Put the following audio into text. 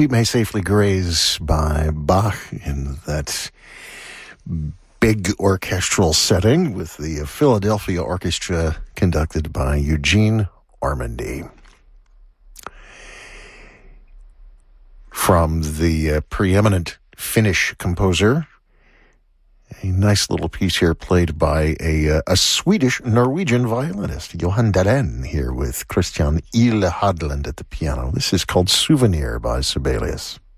Sheep May Safely Graze by Bach in that big orchestral setting with the Philadelphia Orchestra conducted by Eugene Ormandy. From the preeminent Finnish composer, a nice little piece here played by a Swedish-Norwegian violinist, Johan Dahlén, here with Christian Ile Hadland at the piano. This is called Souvenir by Sibelius.